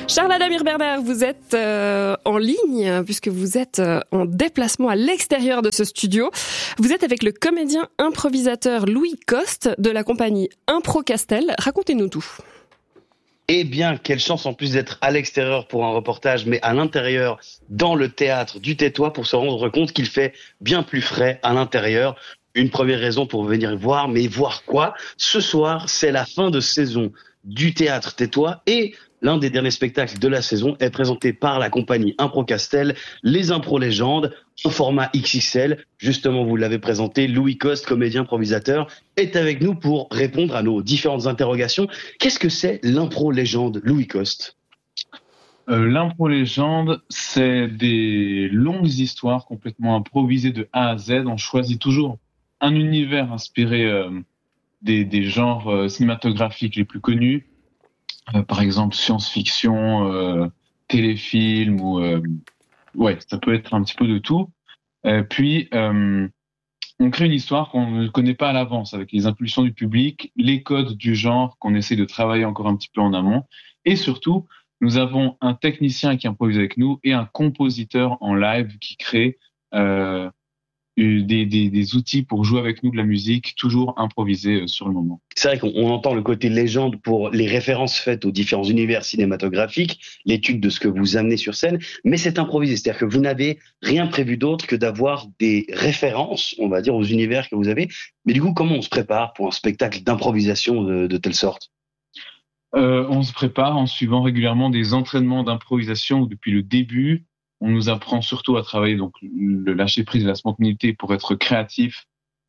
Charles Adamir Bernard, vous êtes en ligne puisque vous êtes en déplacement à l'extérieur de ce studio. Vous êtes avec le comédien improvisateur Louis Coste de la compagnie Impro Castel. Racontez-nous tout. Eh bien, quelle chance en plus d'être à l'extérieur pour un reportage, mais à l'intérieur, dans le théâtre du Tétois, pour se rendre compte qu'il fait bien plus frais à l'intérieur. Une première raison pour venir voir, mais voir quoi? Ce soir, c'est la fin de saison du théâtre Tétois et l'un des derniers spectacles de la saison est présenté par la compagnie Impro Castel, les Impro Légendes, au format XXL. Justement, vous l'avez présenté, Louis Coste, comédien improvisateur, est avec nous pour répondre à nos différentes interrogations. Qu'est-ce que c'est l'Impro Légende, Louis Coste? L'impro légende, c'est des longues histoires complètement improvisées de A à Z. On choisit toujours un univers inspiré des genres cinématographiques les plus connus. Par exemple, science-fiction, téléfilm ou ça peut être un petit peu de tout. Puis on crée une histoire qu'on ne connaît pas à l'avance, avec les impulsions du public, les codes du genre qu'on essaie de travailler encore un petit peu en amont, et surtout, nous avons un technicien qui improvise avec nous et un compositeur en live qui crée des outils pour jouer avec nous de la musique, toujours improvisée sur le moment. C'est vrai qu'on entend le côté légende pour les références faites aux différents univers cinématographiques, l'étude de ce que vous amenez sur scène, mais c'est improvisé, c'est-à-dire que vous n'avez rien prévu d'autre que d'avoir des références, on va dire, aux univers que vous avez. Mais du coup, comment on se prépare pour un spectacle d'improvisation de telle sorte? On se prépare en suivant régulièrement des entraînements d'improvisation depuis le début. On nous apprend surtout à travailler donc le lâcher prise et la spontanéité pour être créatif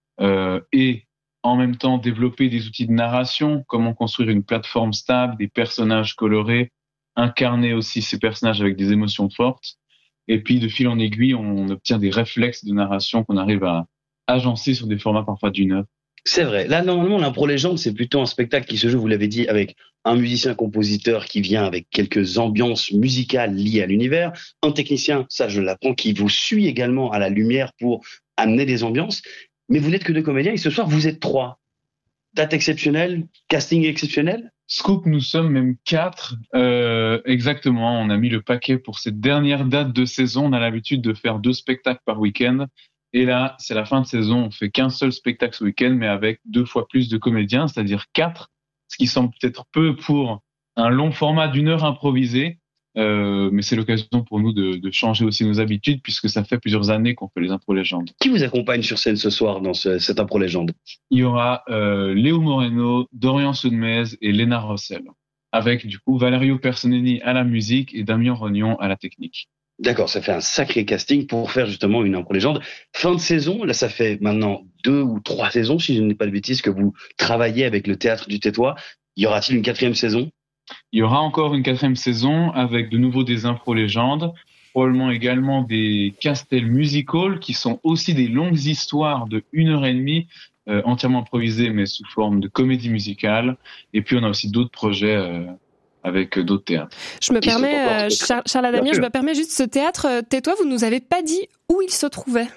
et en même temps développer des outils de narration, comment construire une plateforme stable, des personnages colorés, incarner aussi ces personnages avec des émotions fortes. Et puis de fil en aiguille, on obtient des réflexes de narration qu'on arrive à agencer sur des formats parfois d'une heure. C'est vrai. Là, normalement, l'Impro Légende, c'est plutôt un spectacle qui se joue, vous l'avez dit, avec un musicien-compositeur qui vient avec quelques ambiances musicales liées à l'univers, un technicien, ça je l'apprends, qui vous suit également à la lumière pour amener des ambiances. Mais vous n'êtes que deux comédiens et ce soir, vous êtes trois. Date exceptionnelle, casting exceptionnel? Scoop, nous sommes même 4. Exactement, on a mis le paquet pour cette dernière date de saison. On a l'habitude de faire 2 spectacles par week-end. Et là, c'est la fin de saison, on fait qu'un seul spectacle ce week-end, mais avec 2 fois plus de comédiens, c'est-à-dire 4, ce qui semble peut-être peu pour un long format d'1 heure improvisé, mais c'est l'occasion pour nous de changer aussi nos habitudes, puisque ça fait plusieurs années qu'on fait les Impro Légendes. Qui vous accompagne sur scène ce soir dans cette Impro Légende? Il y aura Léo Moreno, Dorian Soudmez et Léna Rossel, avec du coup Valerio Personeni à la musique et Damien Rognon à la technique. D'accord, ça fait un sacré casting pour faire justement une Impro Légende. Fin de saison, là ça fait maintenant 2 ou 3 saisons, si je ne dis pas de bêtises, que vous travaillez avec le théâtre du Tétois. Y aura-t-il une 4e saison? Il y aura encore une 4e saison avec de nouveau des Impro Légendes, probablement également des Castel Musical qui sont aussi des longues histoires de 1h30 entièrement improvisées mais sous forme de comédie musicale. Et puis on a aussi d'autres projets avec d'autres théâtres. Je me permets, Charles Adamir, je me permets juste, ce théâtre Tétois, vous nous avez pas dit où il se trouvait.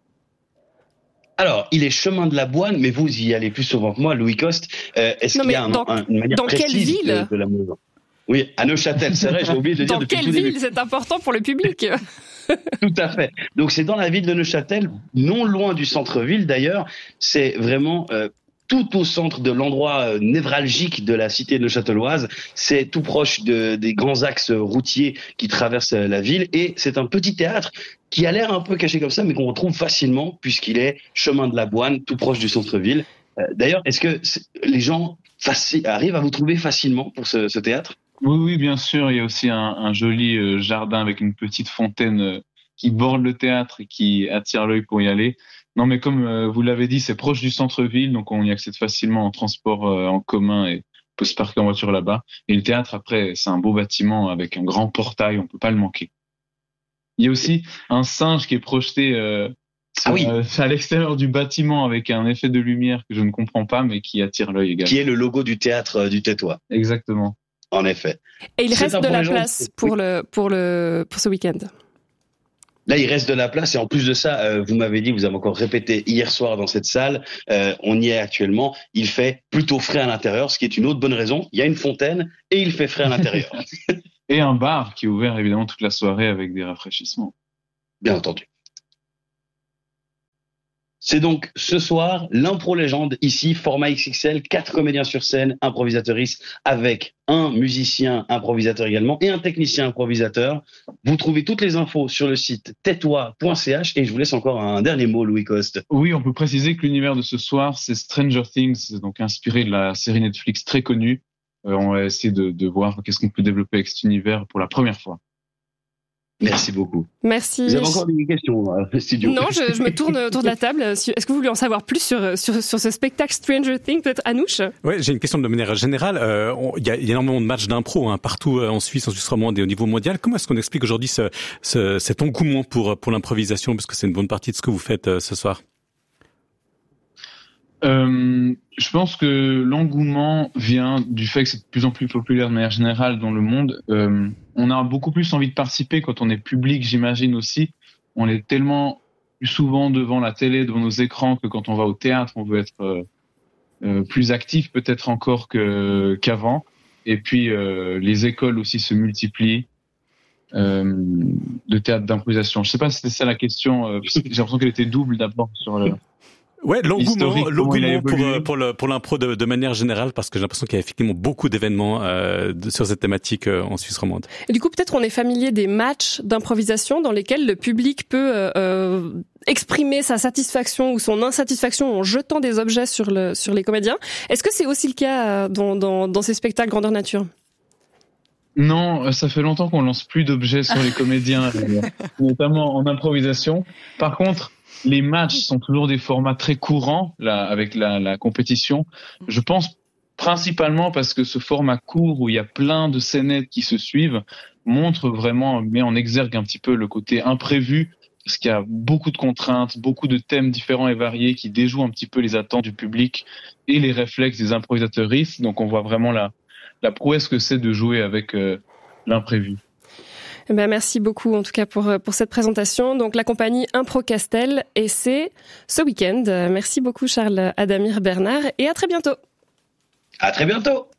Alors, il est chemin de la Boine, mais vous y allez plus souvent que moi, Louis Coste. Est-ce qu'il y a une manière dans précise quelle ville de la maison? Oui, à Neuchâtel, c'est vrai, j'ai oublié de dire depuis tout début. Dans quelle ville? C'est important pour le public. Tout à fait. Donc c'est dans la ville de Neuchâtel, non loin du centre-ville d'ailleurs. C'est vraiment tout au centre de l'endroit névralgique de la cité neuchâteloise. C'est tout proche des grands axes routiers qui traversent la ville. Et c'est un petit théâtre qui a l'air un peu caché comme ça, mais qu'on retrouve facilement puisqu'il est chemin de la Boine, tout proche du centre-ville. D'ailleurs, est-ce que les gens arrivent à vous trouver facilement pour ce théâtre? Oui, bien sûr. Il y a aussi un joli jardin avec une petite fontaine qui borde le théâtre et qui attire l'œil pour y aller. Non, mais comme vous l'avez dit, c'est proche du centre-ville, donc on y accède facilement en transport en commun et on peut se parquer en voiture là-bas. Et le théâtre, après, c'est un beau bâtiment avec un grand portail, on peut pas le manquer. Il y a aussi un singe qui est projeté à l'extérieur du bâtiment avec un effet de lumière que je ne comprends pas, mais qui attire l'œil également. Qui est le logo du théâtre du Tétois. Exactement. En effet. Et il reste de la place pour ce week-end. Là, il reste de la place et en plus de ça, vous m'avez dit, vous avez encore répété hier soir dans cette salle, on y est actuellement, il fait plutôt frais à l'intérieur, ce qui est une autre bonne raison. Il y a une fontaine et il fait frais à l'intérieur. Et un bar qui est ouvert évidemment toute la soirée avec des rafraîchissements. Bien entendu. C'est donc ce soir l'impro légende, ici format XXL, 4 comédiens sur scène, improvisateuristes, avec un musicien improvisateur également et un technicien improvisateur. Vous trouvez toutes les infos sur le site tais-toi.ch et je vous laisse encore un dernier mot, Louis Coste. Oui, on peut préciser que l'univers de ce soir, c'est Stranger Things, donc inspiré de la série Netflix très connue. On va essayer de voir qu'est-ce qu'on peut développer avec cet univers pour la première fois. Merci beaucoup. Merci. Vous avez encore des questions, studio? Non, je me tourne autour de la table. Est-ce que vous voulez en savoir plus sur ce spectacle Stranger Things, peut-être Anouche? Oui, j'ai une question de manière générale. Il y a énormément de matchs d'impro partout en Suisse romande et au niveau mondial. Comment est-ce qu'on explique aujourd'hui cet engouement pour l'improvisation, parce que c'est une bonne partie de ce que vous faites ce soir? Je pense que l'engouement vient du fait que c'est de plus en plus populaire de manière générale dans le monde. On a beaucoup plus envie de participer quand on est public, j'imagine aussi. On est tellement plus souvent devant la télé, devant nos écrans, que quand on va au théâtre, on veut être plus actif peut-être encore qu'avant. Et puis les écoles aussi se multiplient de théâtre d'improvisation. Je sais pas si c'était ça la question, parce que j'ai l'impression qu'elle était double d'abord sur le... Ouais, l'engouement pour l'impro de manière générale, parce que j'ai l'impression qu'il y a effectivement beaucoup d'événements sur cette thématique en Suisse romande. Et du coup, peut-être on est familier des matchs d'improvisation dans lesquels le public peut exprimer sa satisfaction ou son insatisfaction en jetant des objets sur les comédiens. Est-ce que c'est aussi le cas dans ces spectacles grandeur nature? Non, ça fait longtemps qu'on lance plus d'objets sur les comédiens, notamment en improvisation. Par contre, les matchs sont toujours des formats très courants là, avec la compétition. Je pense principalement parce que ce format court où il y a plein de scénettes qui se suivent met en exergue un petit peu le côté imprévu, parce qu'il y a beaucoup de contraintes, beaucoup de thèmes différents et variés qui déjouent un petit peu les attentes du public et les réflexes des improvisateuristes. Donc on voit vraiment la prouesse que c'est de jouer avec l'imprévu. Merci beaucoup en tout cas pour cette présentation. Donc la compagnie Impro Castel, et c'est ce week-end. Merci beaucoup Charles Adamir Bernard et à très bientôt. À très bientôt.